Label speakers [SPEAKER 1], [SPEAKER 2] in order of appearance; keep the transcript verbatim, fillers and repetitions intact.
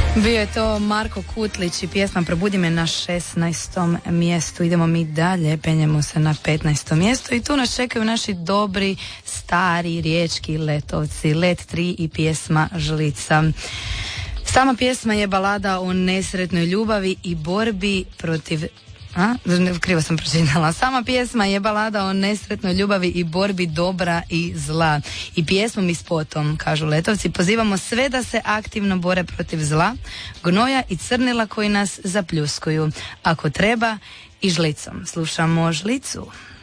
[SPEAKER 1] Bio je to Marko Kutlić i pjesma Probudi me na šesnaestom mjestu. Idemo mi dalje, penjemo se na petnaestom mjestu i tu nas čekaju naši dobri, stari riječki letovci. Let tri i pjesma Žlica. Sama pjesma je balada o nesretnoj ljubavi i borbi protiv... A? Krivo sam pročitala. Sama pjesma je balada o nesretnoj ljubavi i borbi dobra i zla. I pjesmom i spotom, kažu letovci, pozivamo sve da se aktivno bore protiv zla, gnoja i crnila koji nas zapljuskuju. Ako treba, i žlicom. Slušamo Žlicu.